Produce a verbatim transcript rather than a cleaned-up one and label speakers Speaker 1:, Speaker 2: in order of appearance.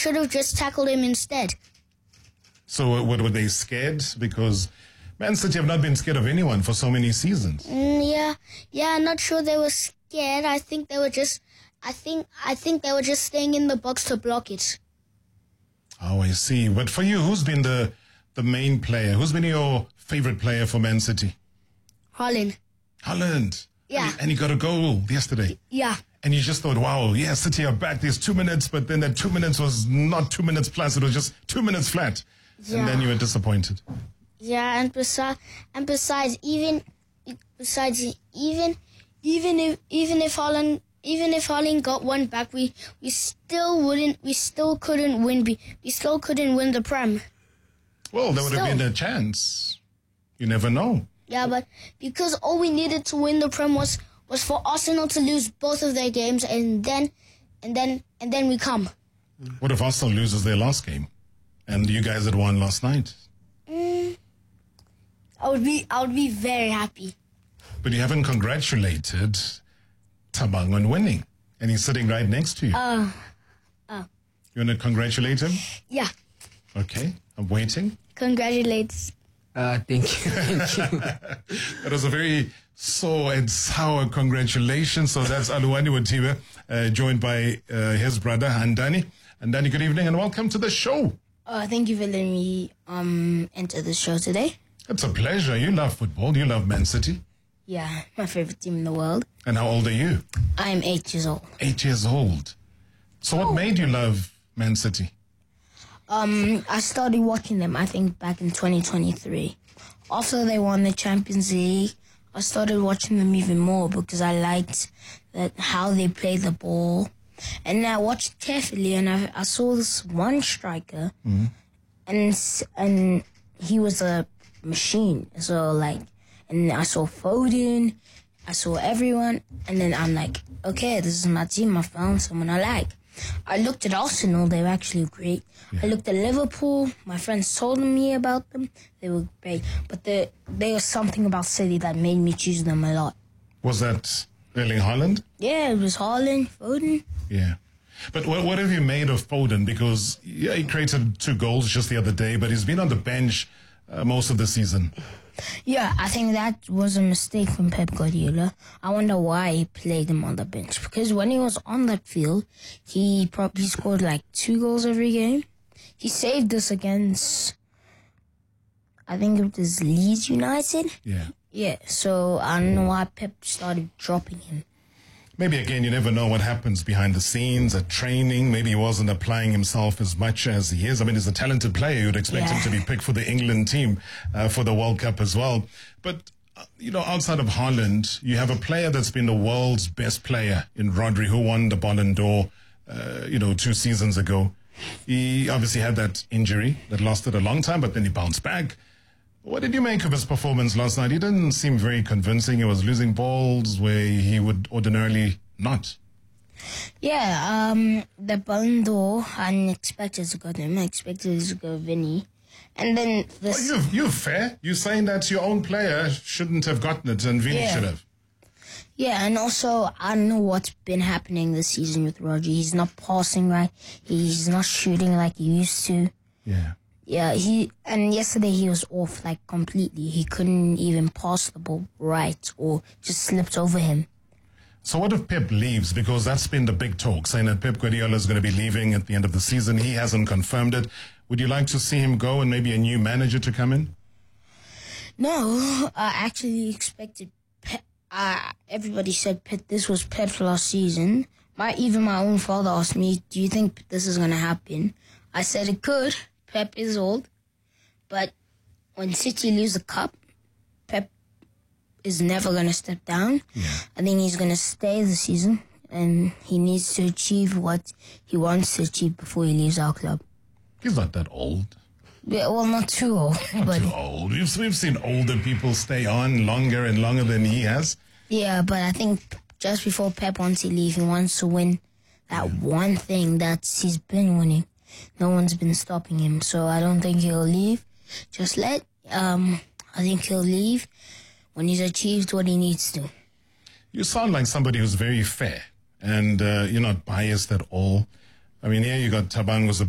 Speaker 1: should have just tackled him instead.
Speaker 2: So what, were they scared? Because Man City have not been scared of anyone for so many seasons.
Speaker 1: Mm, yeah, yeah. I'm not sure they were scared. I think they were just. I think. I think they were just staying in the box to block it.
Speaker 2: Oh, I see. But for you, who's been the the main player? Who's been your favorite player for Man City?
Speaker 1: Haaland.
Speaker 2: Haaland.
Speaker 1: Yeah.
Speaker 2: And he, and he got a goal yesterday.
Speaker 1: Yeah.
Speaker 2: And you just thought, wow, yeah, City are back. There's two minutes, but then that two minutes was not two minutes plus. It was just two minutes flat.
Speaker 1: Yeah.
Speaker 2: And then you were disappointed.
Speaker 1: Yeah, and besides, and besides, even besides, even even if even if Haaland even if Haaland got one back, we we still wouldn't, we still couldn't win. We still couldn't win the Prem.
Speaker 2: Well, there would have
Speaker 1: Still.
Speaker 2: been a chance. You never know.
Speaker 1: Yeah, but because all we needed to win the Prem was was for Arsenal to lose both of their games, and then and then and then we come.
Speaker 2: What if Arsenal loses their last game, and you guys had won last night?
Speaker 1: Mm, I would be I would be very happy.
Speaker 2: But you haven't congratulated Thabang on winning, and he's sitting right next to you.
Speaker 1: Uh, uh,
Speaker 2: You want to congratulate him?
Speaker 1: yeah.
Speaker 2: Okay, I'm waiting.
Speaker 1: Congratulates.
Speaker 3: Uh, thank you. Thank you.
Speaker 2: That was a very sore and sour congratulations. So that's Aluwani Watiwe, uh, joined by uh, his brother, Handani. Handani, good evening and welcome to the show.
Speaker 1: Uh, thank you for letting me um enter the show today.
Speaker 2: It's a pleasure. You love football. You love Man City.
Speaker 1: Yeah, my favorite team in the world.
Speaker 2: And how old are you?
Speaker 1: I'm eight years old.
Speaker 2: Eight years old. So what made you love Man City?
Speaker 1: Um, I started watching them, I think, back in twenty twenty-three. After they won the Champions League, I started watching them even more because I liked that how they play the ball. And I watched carefully, and I, I saw this one striker,
Speaker 2: Mm-hmm.
Speaker 1: and and he was a machine. So, like, and I saw Foden, I saw everyone, and then I'm like, okay, this is my team. I found someone I like. I looked at Arsenal, they were actually great.
Speaker 2: Yeah.
Speaker 1: I looked at Liverpool, my friends told me about them, they were great. But there, there was something about City that made me choose them a lot.
Speaker 2: Was that Erling Haaland?
Speaker 1: Yeah, it was Haaland, Foden.
Speaker 2: Yeah. But what, what have you made of Foden? Because yeah, he created two goals just the other day, but he's been on the bench uh, most of the season.
Speaker 1: Yeah, I think that was a mistake from Pep Guardiola. I wonder why he played him on the bench. Because when he was on that field, he probably scored like two goals every game. He saved us against, I think it was Leeds United.
Speaker 2: Yeah.
Speaker 1: Yeah, so I don't know why Pep started dropping him.
Speaker 2: Maybe, again, you never know what happens behind the scenes at training. Maybe he wasn't applying himself as much as he is. I mean, he's a talented player. You'd expect
Speaker 1: Yeah.
Speaker 2: him to be picked for the England team uh, for the World Cup as well. But, uh, you know, outside of Haaland, you have a player that's been the world's best player in Rodri, who won the Ballon d'Or, uh, you know, two seasons ago. He obviously had that injury that lasted a long time, but then he bounced back. What did you make of his performance last night? He didn't seem very convincing. He was losing balls where he would ordinarily not.
Speaker 1: Yeah, um, the Ballon d'Or, I didn't expect it to go to him. I expected it to go Vinny. And then this...
Speaker 2: Well, you're, you're fair. You're saying that your own player shouldn't have gotten it and Vini
Speaker 1: Yeah.
Speaker 2: should have.
Speaker 1: Yeah, and also, I don't know what's been happening this season with Rodri. He's not passing right. He's not shooting like he used to.
Speaker 2: Yeah.
Speaker 1: Yeah, he and yesterday he was off like completely. He couldn't even pass the ball right or just slipped over him.
Speaker 2: So what if Pep leaves? Because that's been the big talk, saying that Pep Guardiola is going to be leaving at the end of the season. He hasn't confirmed it. Would you like to see him go and maybe a new manager to come in?
Speaker 1: No, I actually expected Pep. Uh, everybody said Pep, this was Pep's last season. My even my own father asked me, "Do you think this is going to happen?" I said it could. Pep is old, but when City lose the cup, Pep is never going to step down.
Speaker 2: Yeah.
Speaker 1: I think he's going to stay the season, and he needs to achieve what he wants to achieve before he leaves our club.
Speaker 2: He's not that old.
Speaker 1: Yeah, well, not too old,
Speaker 2: Not
Speaker 1: but
Speaker 2: too old. We've, we've seen older people stay on longer and longer than he has.
Speaker 1: yeah, but I think just before Pep wants to leave, he wants to win that one thing that he's been winning. No one's been stopping him, so I don't think he'll leave. Just let, um, I think he'll leave when he's achieved what he needs to.
Speaker 2: You sound like somebody who's very fair and uh, you're not biased at all. I mean, here you got Thabang was a